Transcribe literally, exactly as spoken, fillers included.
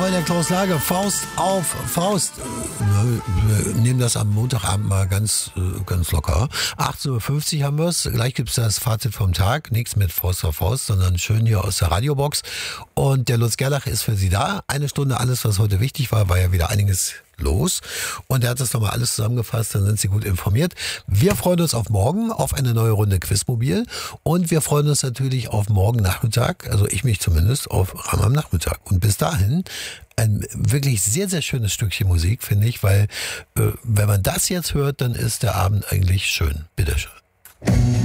Jawohl, der Klaus Lage, Faust auf Faust. Wir nehmen das am Montagabend mal ganz, ganz locker. achtzehn Uhr fünfzig haben wir es. Gleich gibt es das Fazit vom Tag. Nichts mit Faust auf Faust, sondern schön hier aus der Radiobox. Und der Lutz Gerlach ist für Sie da. Eine Stunde alles, was heute wichtig war, war ja wieder einiges los. Und er hat das nochmal alles zusammengefasst, dann sind Sie gut informiert. Wir freuen uns auf morgen, auf eine neue Runde Quizmobil. Und wir freuen uns natürlich auf morgen Nachmittag, also ich mich zumindest, auf Ram am Nachmittag. Und bis dahin ein wirklich sehr, sehr schönes Stückchen Musik, finde ich, weil äh, wenn man das jetzt hört, dann ist der Abend eigentlich schön. Bitteschön.